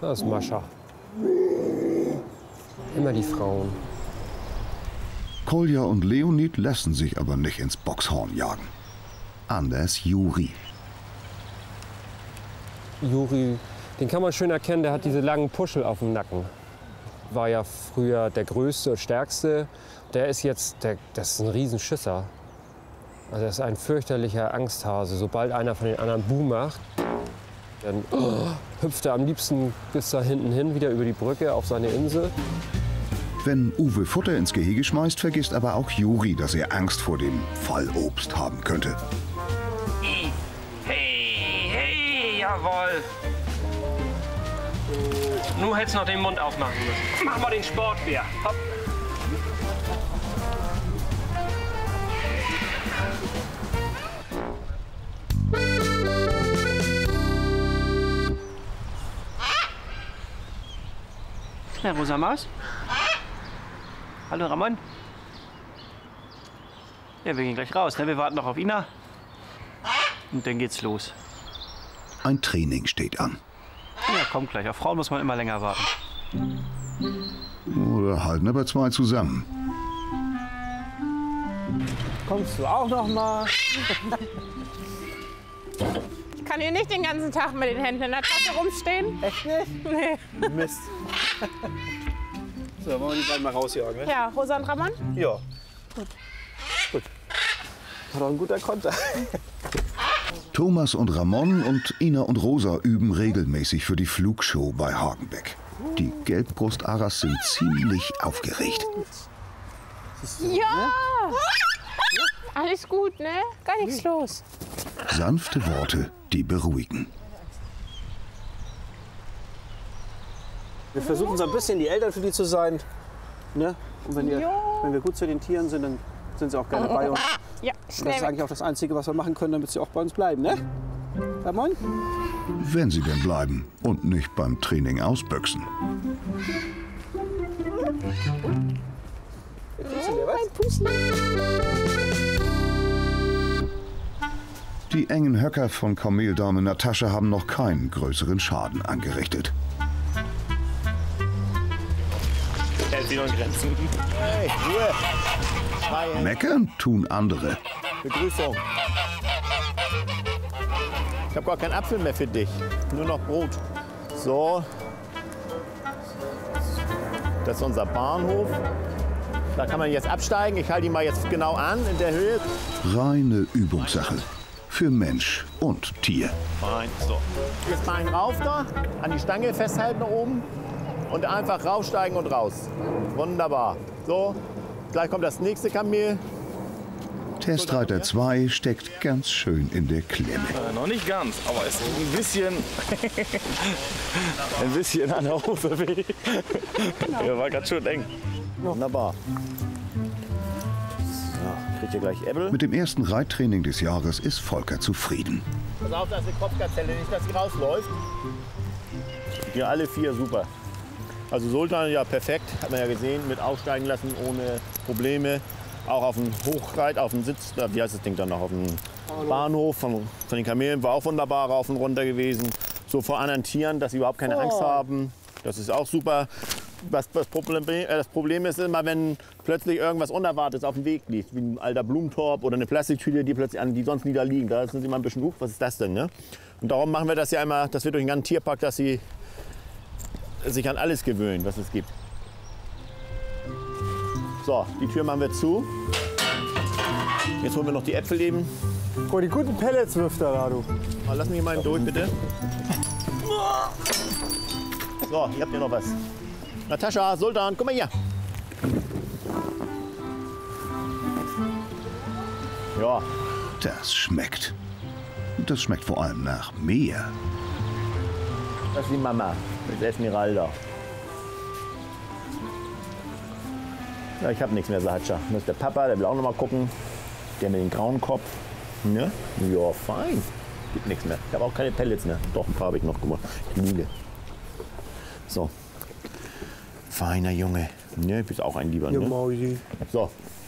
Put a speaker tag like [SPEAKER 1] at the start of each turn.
[SPEAKER 1] Das ist Mascha. Immer die Frauen.
[SPEAKER 2] Kolja und Leonid lassen sich aber nicht ins Boxhorn jagen. Anders Juri.
[SPEAKER 1] Juri, den kann man schön erkennen, der hat diese langen Puschel auf dem Nacken. War ja früher der größte und stärkste. Der ist jetzt, das ist ein Riesenschisser. Also das ist ein fürchterlicher Angsthase. Sobald einer von den anderen Buh macht, dann hüpft er am liebsten bis da hinten hin, wieder über die Brücke auf seine Insel.
[SPEAKER 2] Wenn Uwe Futter ins Gehege schmeißt, vergisst aber auch Juri, dass er Angst vor dem Fallobst haben könnte.
[SPEAKER 1] Hey, hey, jawohl. Nur hättest noch den Mund aufmachen müssen. Mach mal den Sportbär. Hopp. Na, Rosa Maus? Hallo, Ramon? Ja, wir gehen gleich raus, ne? Wir warten noch auf Ina. Und dann geht's los.
[SPEAKER 2] Ein Training steht an.
[SPEAKER 1] Ja, kommt gleich. Auf Frauen muss man immer länger warten.
[SPEAKER 2] Oder halten aber zwei zusammen.
[SPEAKER 3] Kommst du auch noch mal?
[SPEAKER 4] Ich kann hier nicht den ganzen Tag mit den Händen in der Tasche rumstehen.
[SPEAKER 3] Echt nicht?
[SPEAKER 4] Nee.
[SPEAKER 3] Mist. So, wollen wir die beiden mal rausjagen, ne?
[SPEAKER 4] Ja, Rosa und Ramon?
[SPEAKER 3] Ja. Gut. War doch ein guter Konter.
[SPEAKER 2] Thomas und Ramon und Ina und Rosa üben regelmäßig für die Flugshow bei Hagenbeck. Die Gelbbrust-Aras sind ziemlich aufgeregt.
[SPEAKER 4] Ja! Alles gut, ne? Gar nichts los.
[SPEAKER 2] Sanfte Worte, die beruhigen.
[SPEAKER 3] Wir versuchen so ein bisschen die Eltern für die zu sein. Ne? Und wenn wir gut zu den Tieren sind, dann sind sie auch gerne bei uns.
[SPEAKER 4] Ja,
[SPEAKER 3] Das
[SPEAKER 4] schnell
[SPEAKER 3] ist eigentlich auch das Einzige, was wir machen können, damit sie auch bei uns bleiben, ne? Ramon?
[SPEAKER 2] Wenn sie denn bleiben und nicht beim Training ausbüchsen. Die engen Höcker von Kameldame Natascha haben noch keinen größeren Schaden angerichtet.
[SPEAKER 5] Hält sie noch in Grenzen. Hey, Ruhe.
[SPEAKER 2] Meckern tun andere.
[SPEAKER 5] Begrüßung. Ich habe gar keinen Apfel mehr für dich. Nur noch Brot. So. Das ist unser Bahnhof. Da kann man jetzt absteigen. Ich halte ihn mal jetzt genau an in der Höhe.
[SPEAKER 2] Reine Übungssache. Für Mensch und Tier.
[SPEAKER 5] Fein. So. Jetzt Bein rauf da. An die Stange festhalten da oben. Und einfach raussteigen und raus. Wunderbar. So. Gleich kommt das nächste Kamel.
[SPEAKER 2] Testreiter 2 steckt ganz schön in der Klemme.
[SPEAKER 6] Noch nicht ganz, aber es tut ein bisschen an der Hose weh. Ja, war ganz schön eng.
[SPEAKER 5] Wunderbar. So, kriegt ihr gleich Äppel.
[SPEAKER 2] Mit dem ersten Reittraining des Jahres ist Volker zufrieden.
[SPEAKER 5] Pass auf, dass die Kopfgazelle nicht, dass sie rausläuft. Hier alle vier super. Also Sultan ja perfekt, hat man ja gesehen, mit aufsteigen lassen ohne Probleme. Auch auf dem Hochreit, auf dem Sitz, wie heißt das Ding dann noch, auf dem Bahnhof von den Kamelen war auch wunderbar rauf und runter gewesen. So vor anderen Tieren, dass sie überhaupt keine Angst haben. Das ist auch super. Das Problem ist immer, wenn plötzlich irgendwas Unerwartetes auf dem Weg liegt, wie ein alter Blumentorb oder eine Plastiktüte, die plötzlich die sonst nie da liegen. Da sind sie immer ein bisschen, was ist das denn? Ne? Und darum machen wir das ja immer, dass wir durch den ganzen Tierpark, dass sie sich an alles gewöhnen, was es gibt. So, die Tür machen wir zu. Jetzt holen wir noch die Äpfel eben.
[SPEAKER 3] Oh, die guten Pellets wirft er da, du.
[SPEAKER 5] Mal, lass mich mal durch, bitte. So, hier habt ihr noch was. Natascha, Sultan, komm mal hier. Ja.
[SPEAKER 2] Das schmeckt. Das schmeckt vor allem nach Meer.
[SPEAKER 5] Das ist die Mama mit Esmeralda. Ja, ich habe nichts mehr, Sahatscha. Das ist der Papa, der will auch noch mal gucken. Der mit dem grauen Kopf. Ne? Ja, fein. Gibt nichts mehr. Ich habe auch keine Pellets mehr. Doch, ein paar habe ich noch gemacht. Liebe. So. Feiner Junge. Ne, bist auch ein Lieber. Ne?
[SPEAKER 3] Mausi.
[SPEAKER 5] So,